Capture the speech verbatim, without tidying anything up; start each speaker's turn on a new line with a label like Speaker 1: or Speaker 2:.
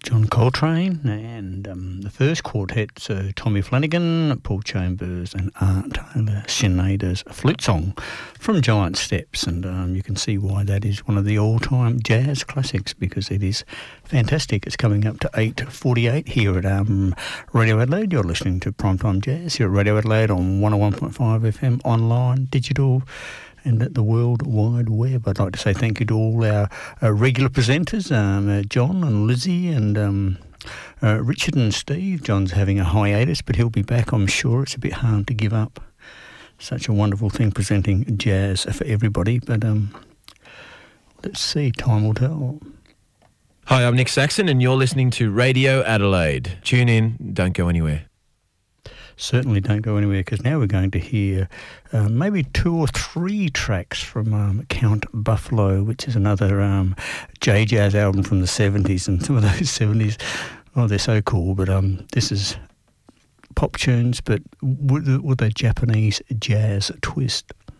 Speaker 1: John Coltrane, and um, the first quartet, uh, Tommy Flanagan, Paul Chambers and Art Taylor, Sinead's Flute Song from Giant Steps, and um, you can see why that is one of the all-time jazz classics, because it is fantastic. It's coming up to eight forty-eight here at um, Radio Adelaide. You're listening to Primetime Jazz here at Radio Adelaide on one oh one point five F M, online, digital, and at the World Wide Web. I'd like to say thank you to all our, our regular presenters, um, uh, John and Lizzie and um, uh, Richard and Steve. John's having a hiatus, but he'll be back, I'm sure. It's a bit hard to give up such a wonderful thing, presenting jazz for everybody. But um, let's see, time will tell.
Speaker 2: Hi, I'm Nick Saxon, and you're listening to Radio Adelaide. Tune in, don't go anywhere.
Speaker 1: Certainly don't go anywhere, because now we're going to hear uh, maybe two or three tracks from um, Count Buffalo, which is another um, J-Jazz album from the seventies, and some of those seventies, oh, they're so cool, but um, this is pop tunes, but with, with a Japanese jazz twist.